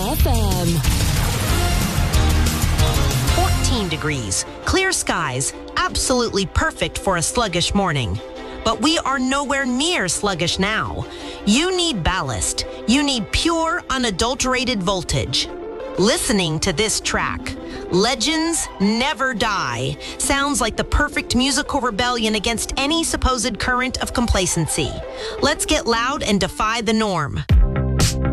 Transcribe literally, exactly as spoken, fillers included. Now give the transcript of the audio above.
F M. fourteen degrees, clear skies, absolutely perfect for a sluggish morning. But we are nowhere near sluggish now. You need ballast. You need pure, unadulterated voltage. Listening to this track, Legends Never Die, sounds like the perfect musical rebellion against any supposed current of complacency. Let's get loud and defy the norm.